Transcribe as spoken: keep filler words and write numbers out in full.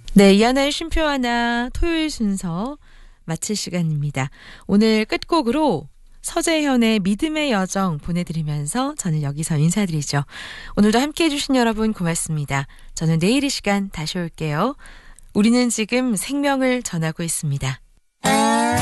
네, 이하나의 쉼표 하나 토요일 순서 마칠 시간입니다. 오늘 끝곡으로 서재현의 믿음의 여정 보내드리면서 저는 여기서 인사드리죠. 오늘도 함께해 주신 여러분 고맙습니다. 저는 내일 이 시간 다시 올게요. 우리는 지금 생명을 전하고 있습니다.